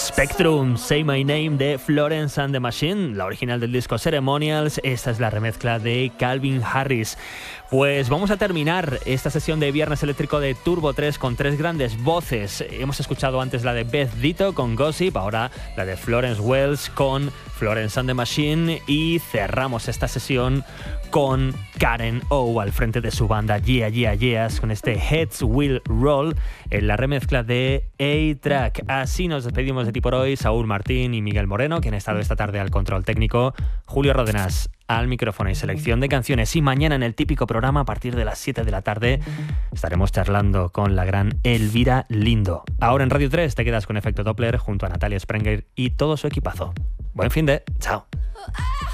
Spectrum, Say My Name de Florence and the Machine, la original del disco Ceremonials. Esta es la remezcla de Calvin Harris. Pues vamos a terminar esta sesión de Viernes Eléctrico de Turbo 3 con tres grandes voces. Hemos escuchado antes la de Beth Ditto con Gossip, ahora la de Florence Wells con Florence and the Machine, y cerramos esta sesión con Karen O al frente de su banda Yeah Yeah Yeahs con este Heads Will Roll en la remezcla de A-Track. Así nos despedimos de ti por hoy. Saúl Martín y Miguel Moreno, que han estado esta tarde al control técnico, Julio Ródenas al micrófono y selección de canciones, y mañana en el típico programa a partir de las 7 de la tarde estaremos charlando con la gran Elvira Lindo. Ahora en Radio 3 te quedas con Efecto Doppler junto a Natalia Sprenger y todo su equipazo. Buen fin de... Chao.